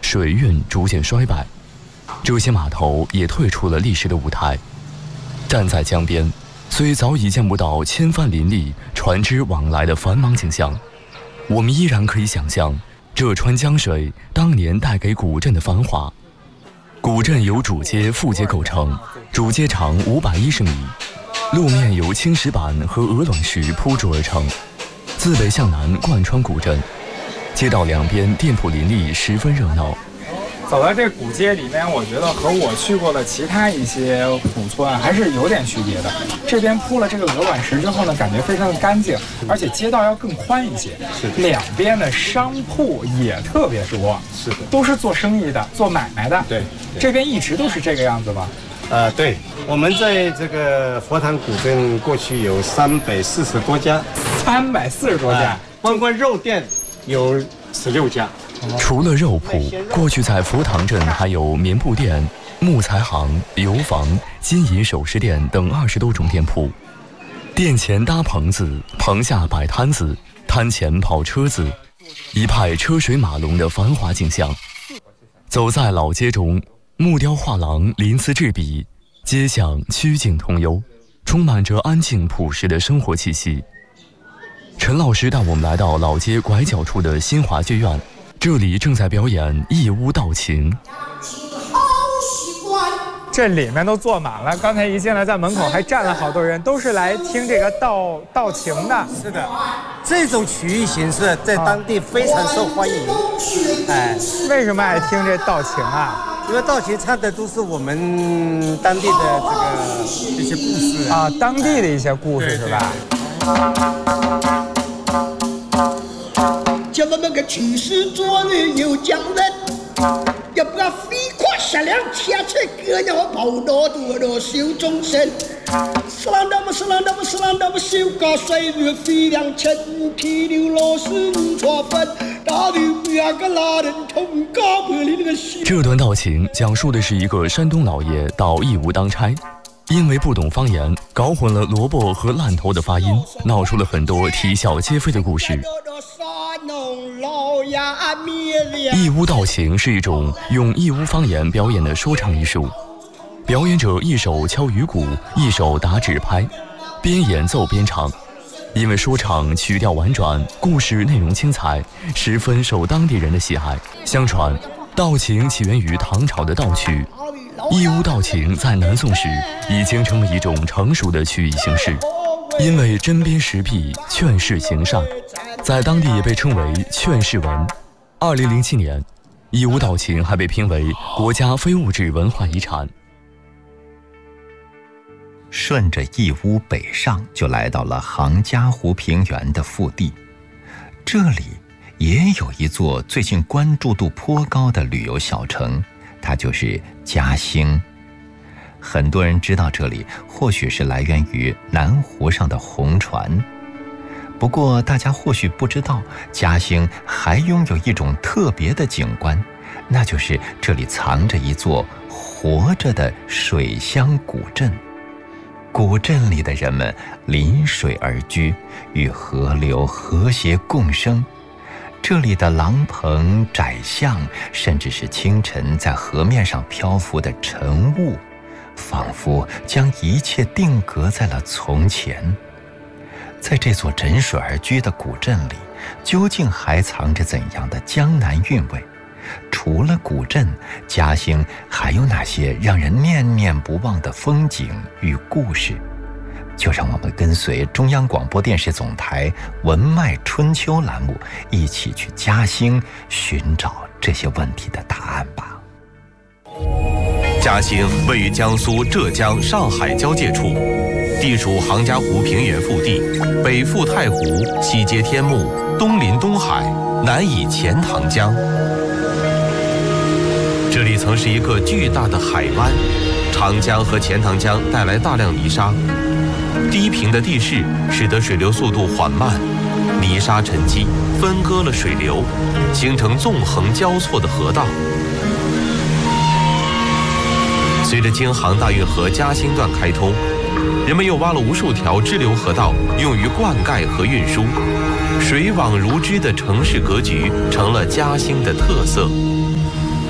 水运逐渐衰败，这些码头也退出了历史的舞台。站在江边，虽早已见不到千帆林立、船只往来的繁忙景象，我们依然可以想象这川江水当年带给古镇的繁华。古镇由主街、副街构成，主街长510米，路面由青石板和鹅卵石铺筑而成，自北向南贯穿古镇，街道两边店铺林立，十分热闹。 走到这古街里面，我觉得和我去过的其他一些古村还是有点区别的。这边铺了这个鹅卵石之后呢，感觉非常的干净，而且街道要更宽一些。 是的。 两边的商铺也特别多。 是的。 都是做生意的，做买卖的。 对。 这边一直都是这个样子吗？ 对，我们在这个佛堂古镇过去有340多家 ，340多家， 光肉店有16家。 除了肉铺，过去在佛堂镇还有棉布店、木材行、油坊、金银首饰店等20多种店铺。店前搭棚子，棚下摆摊子，摊前跑车子，一派车水马龙的繁华景象。走在老街中，木雕画廊鳞次栉比，街巷曲径通幽，充满着安静朴实的生活气息。陈老师带我们来到老街拐角处的新华剧院，这里正在表演义乌道情。 这里面都坐满了，刚才一进来在门口还站了好多人，都是来听这个道情的。 是的，这种曲艺形式在当地非常受欢迎。 为什么爱听这道情啊？ 因为道情唱的都是我们当地的这个一些故事啊，当地的一些故事是吧？ 叫我们个去世昨日有讲人，要不要飞快下两天才哥让我跑到多修终身。是啷那么修个水日飞两千提溜老师错分，大牛不要个拉人通高不里那个西。 这段道情讲述的是一个山东老爷到义乌当差，因为不懂方言，搞混了萝卜和烂头的发音，闹出了很多啼笑皆非的故事。义乌道情是一种用义乌方言表演的说唱艺术，表演者一手敲鱼鼓，一手打指拍，边演奏边唱。因为说唱曲调婉转，故事内容精彩，十分受当地人的喜爱。相传道情起源于唐朝的道曲，义乌道情在南宋时已经成为一种成熟的曲艺形式，因为针砭时弊，劝世行善，在当地也被称为劝世文。2007年，义乌道情还被评为国家非物质文化遗产。 顺着义乌北上，就来到了杭嘉湖平原的腹地。这里也有一座最近关注度颇高的旅游小城，它就是嘉兴。很多人知道这里，或许是来源于南湖上的红船。不过大家或许不知道，嘉兴还拥有一种特别的景观，那就是这里藏着一座活着的水乡古镇。古镇里的人们临水而居，与河流和谐共生。这里的廊棚、窄巷，甚至是清晨在河面上漂浮的晨雾，仿佛将一切定格在了从前。在这座枕水而居的古镇里，究竟还藏着怎样的江南韵味？除了古镇，嘉兴还有哪些让人念念不忘的风景与故事？就让我们跟随中央广播电视总台文脉春秋栏目，一起去嘉兴寻找这些问题的答案吧。 嘉兴位于江苏、浙江、上海交界处，地处杭嘉湖平原腹地，北附太湖，西接天目，东临东海，南倚钱塘江。这里曾是一个巨大的海湾，长江和钱塘江带来大量泥沙，低平的地势使得水流速度缓慢，泥沙沉积分割了水流，形成纵横交错的河道。随着京杭大运河嘉兴段开通，人们又挖了无数条支流河道，用于灌溉和运输，水网如织的城市格局成了嘉兴的特色。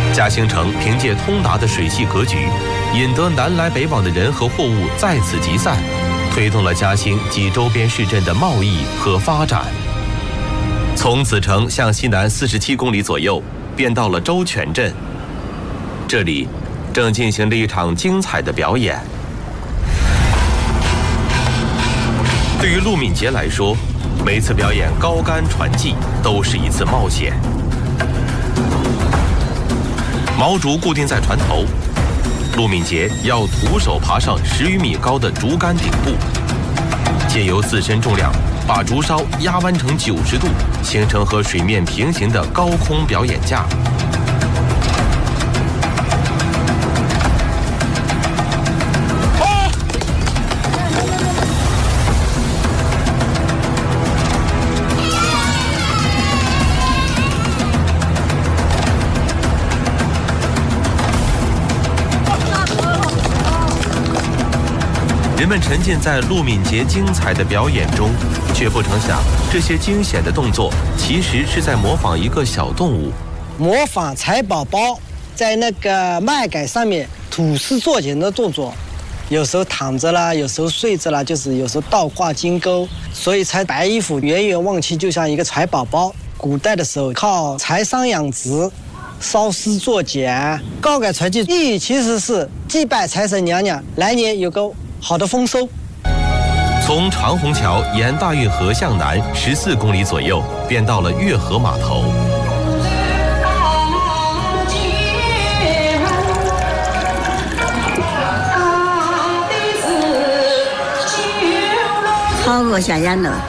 嘉兴城凭借通达的水系格局，引得南来北往的人和货物在此集散，推动了嘉兴及周边市镇的贸易和发展。从此城向西南47公里左右，便到了周全镇，这里正进行着一场精彩的表演。对于陆敏杰来说，每次表演高杆传技都是一次冒险。毛竹固定在船头，陆敏杰要徒手爬上10余米高的竹竿顶部，借由自身重量把竹梢压弯成90度，形成和水面平行的高空表演架。人们沉浸在陆敏杰精彩的表演中，却不成想，这些惊险的动作其实是在模仿一个小动物， 模仿财宝宝在那个麦秆上面吐丝做茧的动作，有时候躺着啦，有时候睡着啦，就是有时候倒挂金钩，所以才白衣服远远望去就像一个财宝宝。古代的时候靠财商养殖，烧丝做茧，高杆传技意义其实是祭拜财神娘娘，来年有个好的丰收。 从长虹桥沿大运河向南14公里左右，便到了月河码头。 好过下眼了。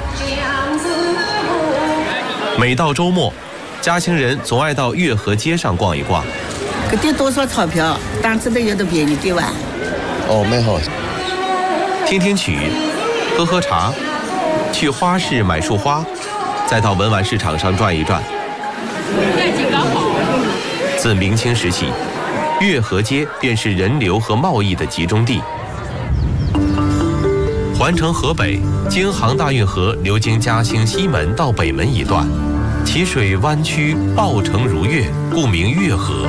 每到周末，嘉兴人总爱到月河街上逛一逛。 给点多少钞票？单子都有的便宜点哇。 哦，蛮好。 听听曲，喝喝茶，去花市买束花，再到文玩市场上转一转。自明清时起，月河街便是人流和贸易的集中地。环城河北，京杭大运河流经嘉兴西门到北门一段，其水弯曲，抱成如月，故名月河。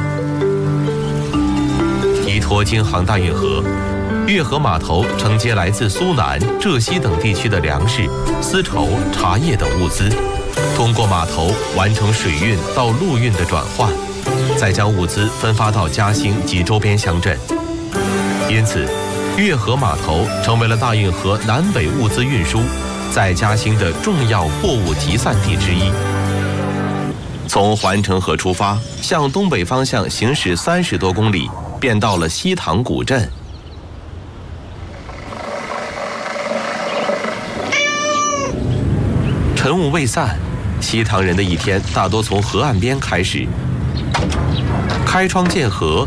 依托京杭大运河，月河码头承接来自苏南、浙西等地区的粮食、丝绸、茶叶等物资，通过码头完成水运到陆运的转换，再将物资分发到嘉兴及周边乡镇。因此，月河码头成为了大运河南北物资运输在嘉兴的重要货物集散地之一。从环城河出发，向东北方向行驶30多公里，便到了西塘古镇。晨雾未散，西塘人的一天大多从河岸边开始。开窗见河，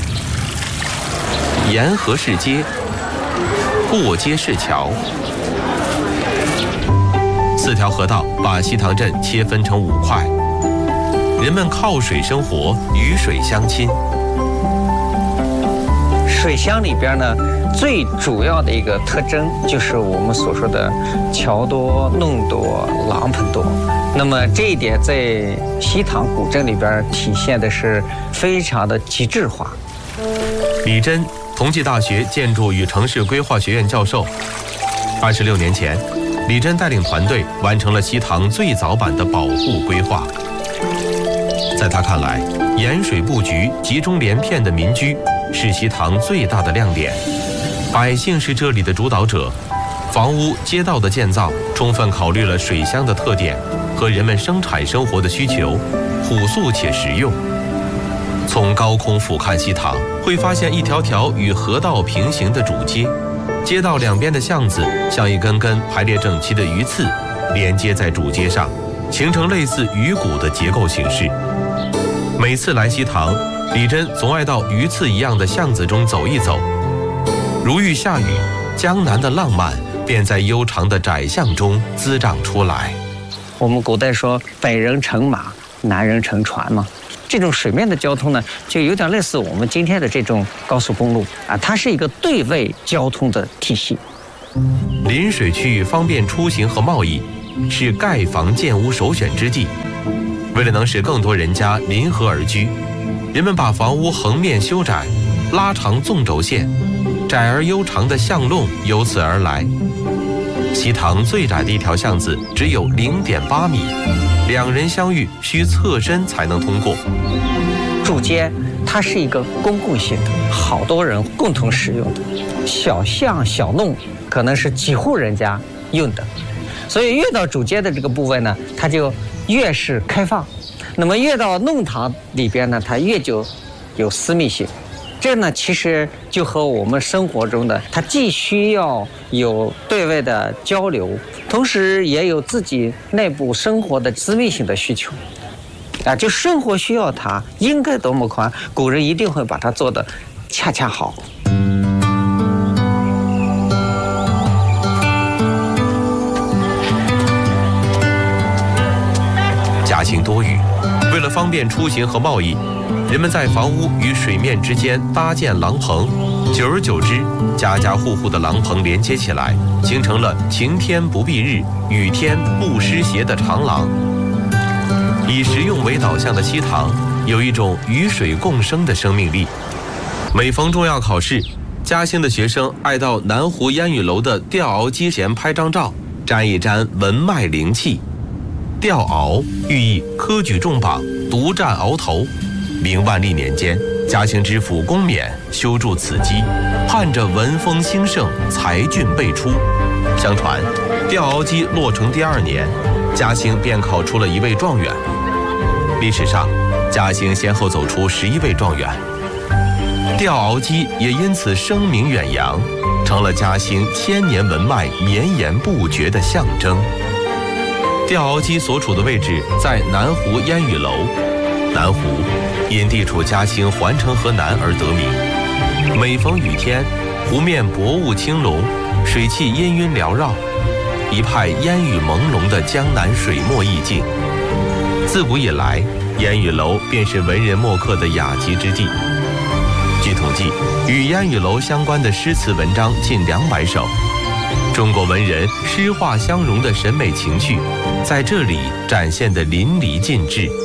沿河是街，过街是桥。4条河道把西塘镇切分成5块，人们靠水生活，与水相亲。 水乡里边呢，最主要的一个特征就是我们所说的桥多、弄多、廊棚多。那么这一点在西塘古镇里边体现的是非常的极致化。 李真，同济大学建筑与城市规划学院教授。26年前，李真带领团队完成了西塘最早版的保护规划。在他看来，沿水布局、集中连片的民居是西塘最大的亮点，百姓是这里的主导者。房屋、街道的建造充分考虑了水乡的特点和人们生产生活的需求，朴素且实用。从高空俯瞰西塘，会发现一条条与河道平行的主街，街道两边的巷子像一根根排列整齐的鱼刺，连接在主街上，形成类似鱼骨的结构形式。每次来西塘，李真总爱到鱼刺一样的巷子中走一走。如遇下雨，江南的浪漫便在悠长的窄巷中滋长出来。 我们古代说北人乘马，南人乘船嘛，这种水面的交通呢，就有点类似我们今天的这种高速公路啊，它是一个对位交通的体系。 临水区域方便出行和贸易，是盖房建屋首选之地。为了能使更多人家临河而居， 人们把房屋横面修窄，拉长纵轴线，窄而悠长的巷弄由此而来。西塘最窄的一条巷子只有0.8米，2人相遇需侧身才能通过。 主街它是一个公共性的，好多人共同使用的，小巷小弄可能是几户人家用的，所以越到主街的这个部分呢，它就越是开放。那么越到弄堂里边呢，它越就有私密性。这呢，其实就和我们生活中的，它既需要有对外的交流，同时也有自己内部生活的私密性的需求。就生活需要它应该多么宽，古人一定会把它做得恰恰好。 嘉兴多雨，为了方便出行和贸易，人们在房屋与水面之间搭建廊棚，久而久之，家家户户的廊棚连接起来，形成了晴天不蔽日，雨天不湿鞋的长廊。以实用为导向的西塘有一种与水共生的生命力。每逢重要考试，嘉兴的学生爱到南湖烟雨楼的吊熬机前拍张照，沾一沾文脉灵气。吊熬寓意科举重榜，独占鳌头。明万历年间，嘉兴知府龚冕修筑此基，盼着文风兴盛，才俊辈出。相传，吊熬机落成第2年，嘉兴便考出了1位状元。历史上，嘉兴先后走出11位状元，吊熬机也因此声名远扬，成了嘉兴1000年文脉绵延不绝的象征。吊熬机所处的位置在南湖烟雨楼，南湖因地处嘉兴环城河南而得名。每逢雨天，湖面薄雾轻笼，水汽氤氲缭绕，一派烟雨朦胧的江南水墨意境。自古以来，烟雨楼便是文人墨客的雅集之地。据统计，与烟雨楼相关的诗词文章近200首。中国文人诗画相融的审美情趣，在这里展现得淋漓尽致。